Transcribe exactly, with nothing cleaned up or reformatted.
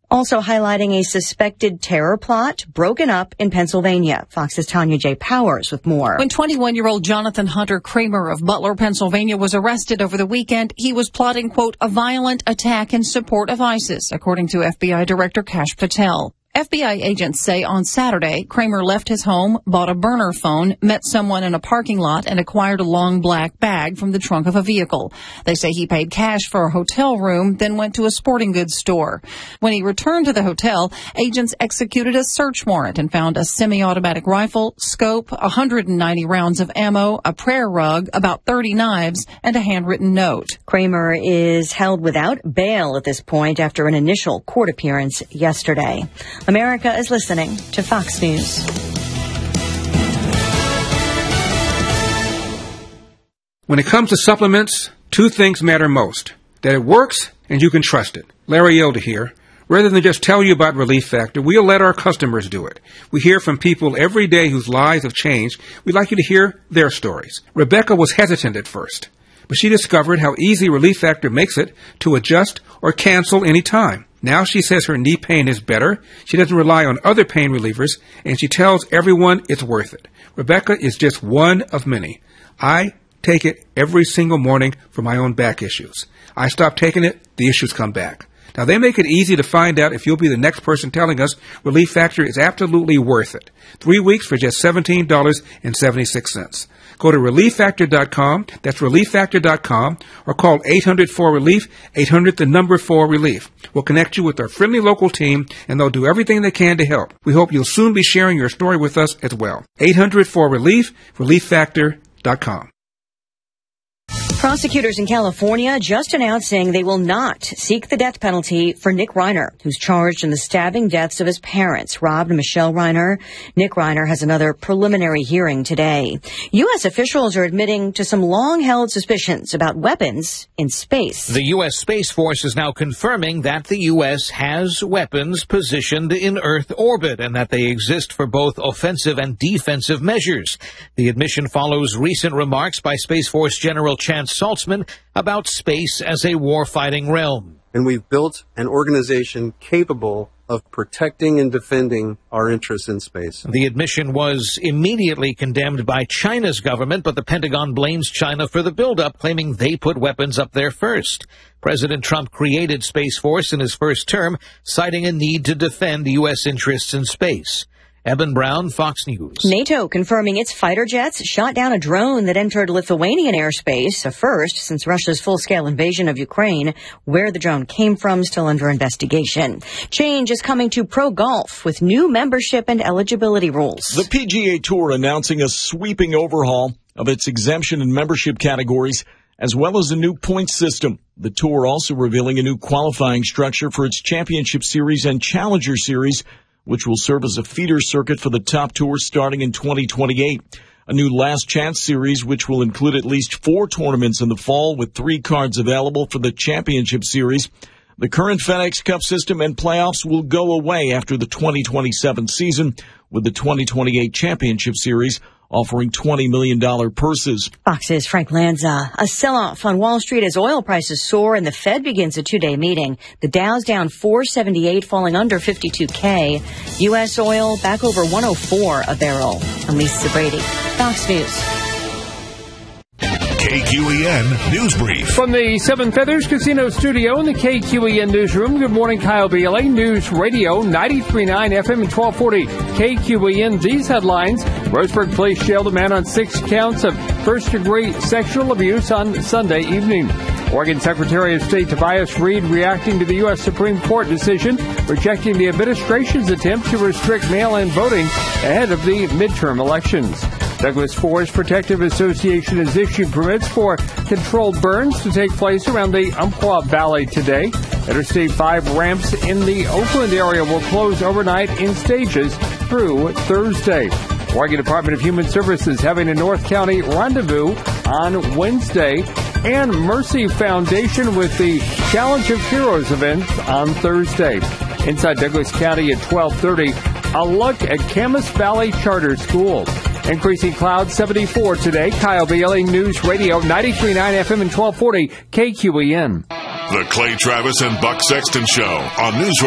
Also highlighting a suspected terror plot broken up in Pennsylvania. Fox's Tanya J. Powers with more. When twenty-one-year-old Jonathan Hunter Kramer of Butler, Pennsylvania was arrested over the weekend, he was plotting, quote, a violent attack in support of ISIS, according to F B I Director Kash Patel. F B I agents say on Saturday, Kramer left his home, bought a burner phone, met someone in a parking lot, and acquired a long black bag from the trunk of a vehicle. They say he paid cash for a hotel room, then went to a sporting goods store. When he returned to the hotel, agents executed a search warrant and found a semi-automatic rifle, scope, one hundred ninety rounds of ammo, a prayer rug, about thirty knives, and a handwritten note. Kramer is held without bail at this point after an initial court appearance yesterday. America is listening to Fox News. When it comes to supplements, two things matter most. That it works and you can trust it. Larry Elder here. Rather than just tell you about Relief Factor, we'll let our customers do it. We hear from people every day whose lives have changed. We'd like you to hear their stories. Rebecca was hesitant at first, but she discovered how easy Relief Factor makes it to adjust or cancel any time. Now she says her knee pain is better, she doesn't rely on other pain relievers, and she tells everyone it's worth it. Rebecca is just one of many. I take it every single morning for my own back issues. I stop taking it, the issues come back. Now, they make it easy to find out if you'll be the next person telling us Relief Factor is absolutely worth it. Three weeks for just seventeen dollars and seventy-six cents. Go to relief factor dot com, that's relief factor dot com, or call eight hundred four relief, eight hundred the number four relief. We'll connect you with our friendly local team, and they'll do everything they can to help. We hope you'll soon be sharing your story with us as well. eight hundred four relief, relief factor dot com. Prosecutors in California just announcing they will not seek the death penalty for Nick Reiner, who's charged in the stabbing deaths of his parents, Rob and Michelle Reiner. Nick Reiner has another preliminary hearing today. U S officials are admitting to some long-held suspicions about weapons in space. The U S. Space Force is now confirming that the U S has weapons positioned in Earth orbit and that they exist for both offensive and defensive measures. The admission follows recent remarks by Space Force General Chance Saltzman about space as a war-fighting realm. And we've built an organization capable of protecting and defending our interests in space. The admission was immediately condemned by China's government, but the Pentagon blames China for the buildup, claiming they put weapons up there first. President Trump created Space Force in his first term, citing a need to defend U S interests in space. Eben Brown, Fox News. NATO confirming its fighter jets shot down a drone that entered Lithuanian airspace, a first since Russia's full-scale invasion of Ukraine. Where the drone came from still under investigation. Change is coming to pro golf with new membership and eligibility rules. The P G A Tour announcing a sweeping overhaul of its exemption and membership categories, as well as a new point system. The Tour also revealing a new qualifying structure for its Championship Series and Challenger Series, which will serve as a feeder circuit for the top tours starting in twenty twenty-eight. A new Last Chance Series, which will include at least four tournaments in the fall with three cards available for the Championship Series. The current FedEx Cup system and playoffs will go away after the twenty twenty-seven season, with the twenty twenty-eight Championship Series offering twenty million dollars purses. Fox's Frank Lanza. A sell-off on Wall Street as oil prices soar and the Fed begins a two-day meeting. The Dow's down four seventy-eight, falling under fifty-two K. U S oil back over one oh four a barrel. I'm Lisa Brady, Fox News. K Q E N News Brief. From the Seven Feathers Casino Studio in the K Q E N Newsroom, good morning, Kyle Bailey. News Radio, ninety-three point nine F M and twelve forty K Q E N. These headlines. Roseburg Police jailed a man on six counts of first-degree sexual abuse on Sunday evening. Oregon Secretary of State Tobias Reed reacting to the U S. Supreme Court decision, rejecting the administration's attempt to restrict mail-in voting ahead of the midterm elections. Douglas Forest Protective Association has issued permits for controlled burns to take place around the Umpqua Valley today. Interstate five ramps in the Oakland area will close overnight in stages through Thursday. Oregon Department of Human Services having a North County rendezvous on Wednesday. And Mercy Foundation with the Challenge of Heroes event on Thursday. Inside Douglas County at twelve thirty, a look at Camas Valley Charter School. Increasing clouds, seventy-four today. Kyle Bailey, News Radio, ninety-three point nine F M and twelve forty K Q E N. The Clay Travis and Buck Sexton Show on News